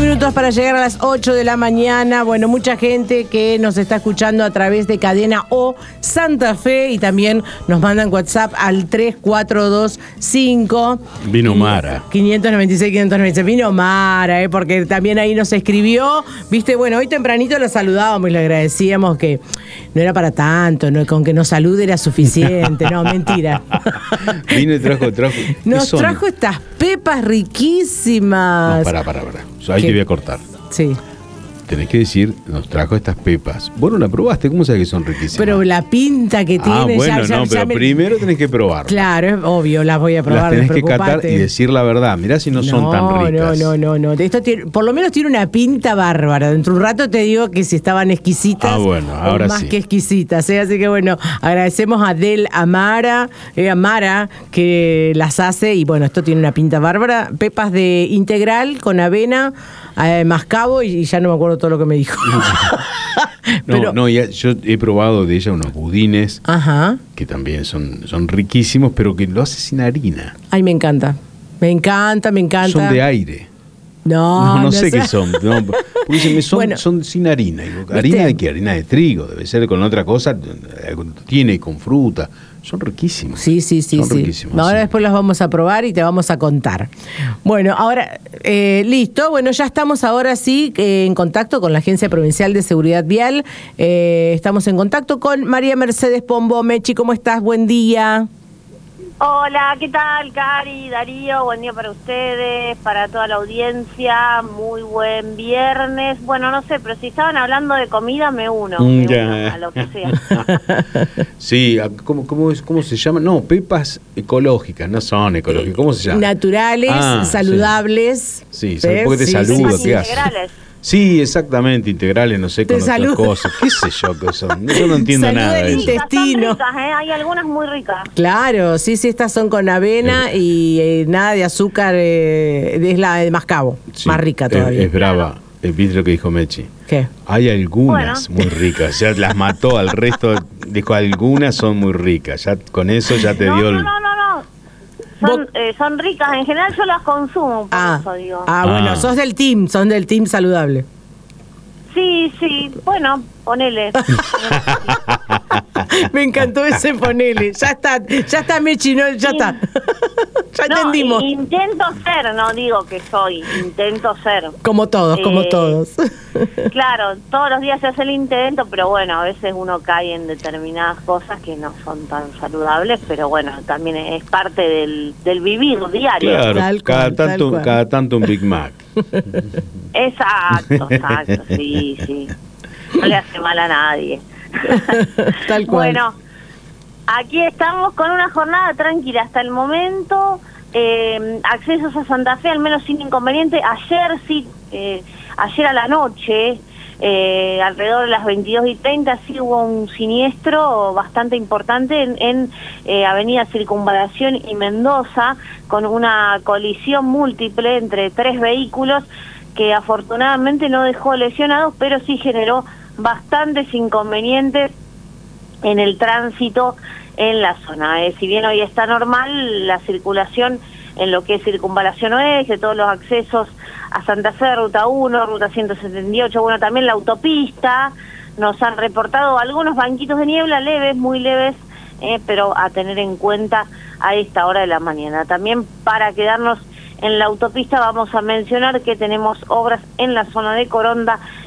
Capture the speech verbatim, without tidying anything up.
minutos para llegar a las ocho de la mañana. Bueno, mucha gente que nos está escuchando a través de Cadena O Santa Fe y también nos mandan WhatsApp al tres cuatro dos cinco. Vino Mara. quinientos noventa y seis, quinientos noventa y seis. Vino Mara, eh, porque también ahí nos escribió. Viste, bueno, hoy tempranito lo saludábamos y le agradecíamos que no era para tanto, no, con que nos salude era suficiente. No, mentira. Vino y trajo, trajo. Nos trajo estas pepas riquísimas. No, pará, pará, pará. Ahí ¿Qué? te voy a cortar. Sí. Tenés que decir, nos trajo estas pepas. Bueno, la probaste, ¿cómo sabes que son riquísimas? Pero la pinta que tiene. Ah, bueno, ya, ya, no, ya pero me... primero tenés que probar. Claro, es obvio, las voy a probar. Las tenés que despreocupate. catar y decir la verdad. Mirá si no, no son tan ricas. No, no, no, no. Esto tiene, por lo menos tiene una pinta bárbara. Dentro de un rato te digo que si estaban exquisitas. Ah, bueno, ahora o más sí. que exquisitas. ¿eh? Así que bueno, agradecemos a Del Amara, eh, Amara, que las hace. Y bueno, esto tiene una pinta bárbara. Pepas de integral con avena, eh, mascabo y, y ya no me acuerdo todo lo que me dijo. No, Pero, no, ya, yo he probado de ella unos budines. Ajá. Que también son, son riquísimos, pero que lo hace sin harina. Ay, me encanta. Me encanta, me encanta. Son de aire. No, no, no, no sé sé. qué son. No, porque dicen, son, bueno, son sin harina. Digo, ¿harina de qué? Harina de trigo. Debe ser con otra cosa. Tiene con fruta. Son riquísimos. Sí, sí, sí. Son sí. riquísimos. Ahora sí. después los vamos a probar y te vamos a contar. Bueno, ahora, eh, listo. Bueno, ya estamos ahora sí eh, en contacto con la Agencia Provincial de Seguridad Vial. Eh, estamos en contacto con María Mercedes Pombo. Mechi, ¿cómo estás? Buen día. Hola, ¿qué tal, Cari, Darío? Buen día para ustedes, para toda la audiencia, muy buen viernes. Bueno, no sé, pero si estaban hablando de comida, me uno, me ya. uno a lo que sea. Sí, ¿cómo, cómo, es, ¿cómo se llama? No, pepas ecológicas, no son ecológicas, ¿cómo se llama? Naturales, ah, saludables. Sí, sí, porque te sí, saludo, sí, ¿qué sí. haces? Sí, exactamente, integrales, no sé, con otras cosas. ¿Qué sé yo qué son? Yo no entiendo Salud nada de del eso. intestino. Son ricas, ¿eh? Hay algunas muy ricas. Claro, sí, sí, estas son con avena eh, y eh, nada de azúcar, eh, es la de mascabo, sí, más rica todavía. Es, es brava, el vidrio que dijo Mechi. ¿Qué? Hay algunas bueno. muy ricas, ya las mató al resto, dijo algunas son muy ricas, ya con eso ya te no, dio no, el... No, no, no, son, eh, son ricas, en general yo las consumo, por ah, eso digo. Ah, bueno, ah. sos del team, son del team saludable. Sí, sí, bueno, ponele. Me encantó ese ponele. Ya está, ya está Mechi, no, ya sí. está. Ya no, entendimos. Intento ser, no digo que soy, intento ser. Como todos, eh, como todos. Claro, todos los días se hace el intento, pero bueno, a veces uno cae en determinadas cosas que no son tan saludables, pero bueno, también es parte del, del vivir diario. Claro, tal cada, cual, tanto, tal cada tanto un Big Mac. Exacto, exacto, sí, sí. No le hace mal a nadie. Tal cual. Bueno, aquí estamos con una jornada tranquila hasta el momento. Eh, accesos a Santa Fe, al menos sin inconveniente. Ayer sí, eh, ayer a la noche, eh, alrededor de las veintidós y treinta, sí hubo un siniestro bastante importante en, en eh, Avenida Circunvalación y Mendoza, con una colisión múltiple entre tres vehículos que afortunadamente no dejó lesionados, pero sí generó bastantes inconvenientes en el tránsito en la zona. Eh, si bien hoy está normal, la circulación en lo que es Circunvalación Oeste, todos los accesos a Santa Fe, Ruta uno, Ruta ciento setenta y ocho, bueno, también la autopista, nos han reportado algunos banquitos de niebla leves, muy leves, eh, pero a tener en cuenta a esta hora de la mañana. También para quedarnos en la autopista vamos a mencionar que tenemos obras en la zona de Coronda